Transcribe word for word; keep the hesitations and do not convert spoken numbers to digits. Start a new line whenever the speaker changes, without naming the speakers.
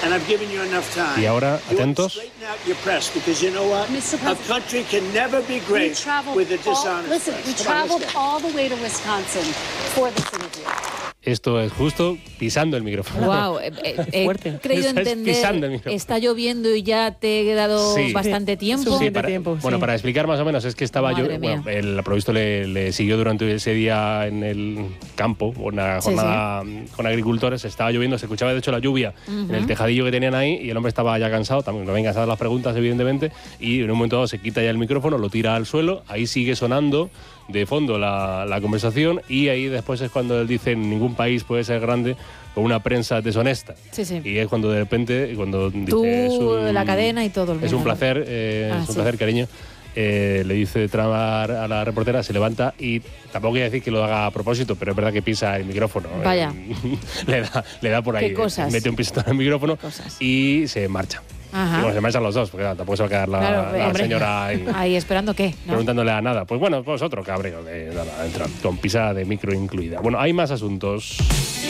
Y ahora, atentos. Esto es justo pisando el micrófono.
Wow, eh, eh, he creído entender, está lloviendo y ya te he dado sí, bastante tiempo.
Sí, para,
tiempo,
bueno,
sí.
para explicar más o menos, es que estaba yo, bueno, el provisto le, le siguió durante ese día en el campo, una jornada sí, sí. con agricultores, estaba lloviendo, se escuchaba de hecho la lluvia uh-huh. en el tejadillo que tenían ahí y el hombre estaba ya cansado, también no habían cansado las preguntas evidentemente, y en un momento dado se quita ya el micrófono, lo tira al suelo, ahí sigue sonando de fondo la, la conversación y ahí después es cuando él dice ningún país puede ser grande con una prensa deshonesta.
Sí, sí.
Y es cuando de repente, cuando
tú,
dice... Es un,
la cadena y todo. El
es un placer, eh, ah, es un sí. placer, cariño. Eh, le dice Trump a la reportera, se levanta y tampoco quiere decir que lo haga a propósito, pero es verdad que pisa el micrófono.
Vaya.
Eh, le, da, le da por ahí.
¿Qué cosas?
Mete un pisotón en el micrófono y se marcha.
Ajá.
Y bueno, se marchan los dos, porque claro, tampoco se va a quedar la,
claro,
la
hombre,
señora ahí,
ahí esperando qué, ¿no?
Preguntándole a nada. Pues bueno, pues otro cabreo de nada, entra con pisada de micro incluida. Bueno, hay más asuntos.